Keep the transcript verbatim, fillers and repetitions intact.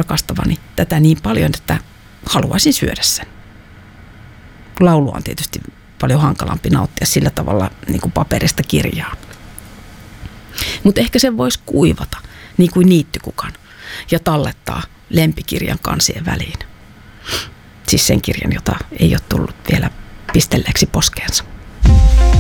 rakastavani tätä niin paljon, että haluaisin syödä sen. Laulu on tietysti paljon hankalampi nauttia sillä tavalla niin kuin paperista kirjaa. Mutta ehkä sen voisi kuivata, niin kuin niittykukan, ja tallettaa lempikirjan kansien väliin. Siis sen kirjan, jota ei ole tullut vielä pistelleeksi poskeensa.